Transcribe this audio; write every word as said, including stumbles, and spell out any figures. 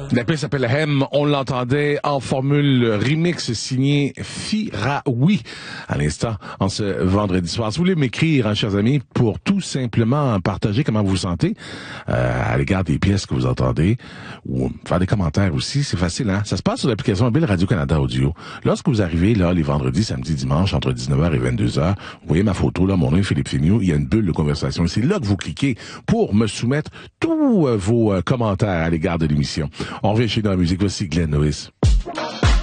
La pièce s'appelle Hem. On l'entendait en formule remix signé Firaoui à l'instant en ce vendredi soir. Si vous voulez m'écrire, hein, chers amis, pour tout simplement partager comment vous vous sentez euh, à l'égard des pièces que vous entendez ou faire des commentaires aussi, c'est facile, hein? Ça se passe sur l'application mobile Radio-Canada Audio. Lorsque vous arrivez là les vendredis, samedis, dimanches entre dix-neuf heures et vingt-deux heures, vous voyez ma photo là, mon nom est Philippe Féniaux, il y a une bulle de conversation. C'est là que vous cliquez pour me soumettre tous euh, vos euh, commentaires à l'égard de l'émission. On revient chez nous en musique. Voici Glenn Lewis.